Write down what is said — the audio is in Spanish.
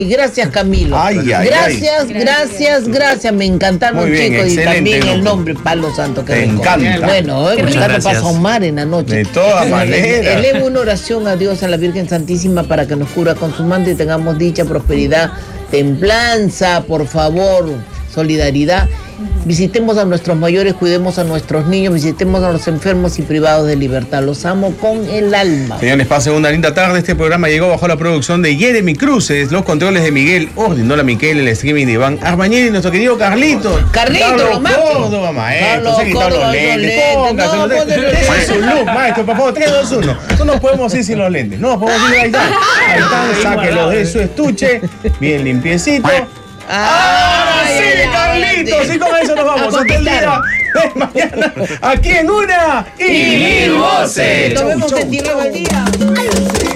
Y gracias, Camilo. Gracias. Me encantaron, bien, chicos. Y también loco. el nombre Palo Santo que me encanta. Bueno, buscando para asomar en la noche. De todas maneras. Elevo una oración a Dios, a la Virgen Santísima, para que nos cura con su manto y tengamos dicha, prosperidad, templanza, por favor, solidaridad. Visitemos a nuestros mayores, cuidemos a nuestros niños, visitemos a los enfermos y privados de libertad. Los amo con el alma. Señores, pasen una linda tarde. Este programa llegó bajo la producción de Jeremy Cruces, los controles de Miguel Ordinola Miquel, el streaming de Iván Arbañez y nuestro querido Carlitos. Carlos Córdoba, maestro. Se quitó los lentes. Ese es su look, maestro. Por favor, 3, 2, 1. No nos podemos ir sin los lentes. No nos podemos ir. Ahí están. Sáquenlos de su estuche. Bien limpiecito. ¡Ahora sí, Carlitos! Y con eso nos vamos hasta el día de mañana aquí en Una y Mil Voces. Nos vemos en 19 días.